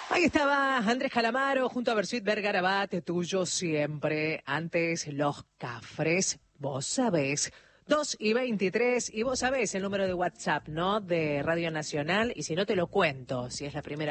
Ahí estaba Andrés Calamaro junto a Bersuit Vergarabat, tuyo siempre. Antes los Cafres, vos sabés. 2:23, y vos sabés el número de WhatsApp, ¿no? De Radio Nacional, y si no te lo cuento, si es la primera